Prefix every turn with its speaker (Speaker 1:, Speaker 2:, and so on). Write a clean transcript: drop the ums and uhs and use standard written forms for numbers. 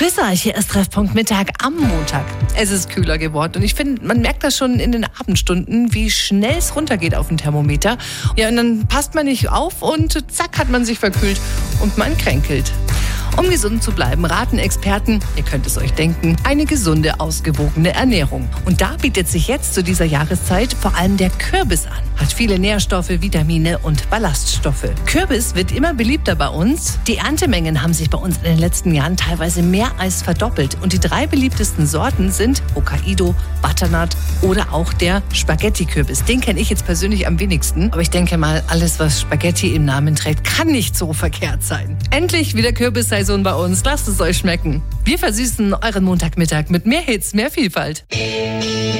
Speaker 1: Grüß euch, hier ist Treffpunkt Mittag am Montag. Es ist kühler geworden und ich finde, man merkt das schon in den Abendstunden, wie schnell es runtergeht auf dem Thermometer. Ja, und dann passt man nicht auf und zack hat man sich verkühlt und man kränkelt. Um gesund zu bleiben, raten Experten, ihr könnt es euch denken, eine gesunde, ausgewogene Ernährung. Und da bietet sich jetzt zu dieser Jahreszeit vor allem der Kürbis an. Hat viele Nährstoffe, Vitamine und Ballaststoffe. Kürbis wird immer beliebter bei uns. Die Erntemengen haben sich bei uns in den letzten Jahren teilweise mehr als verdoppelt. Und die 3 beliebtesten Sorten sind Hokkaido, Butternut oder auch der Spaghetti-Kürbis. Den kenne ich jetzt persönlich am wenigsten. Aber ich denke mal, alles, was Spaghetti im Namen trägt, kann nicht so verkehrt sein. Endlich wieder Kürbissaison bei uns. Lasst es euch schmecken. Wir versüßen euren Montagmittag mit mehr Hits, mehr Vielfalt.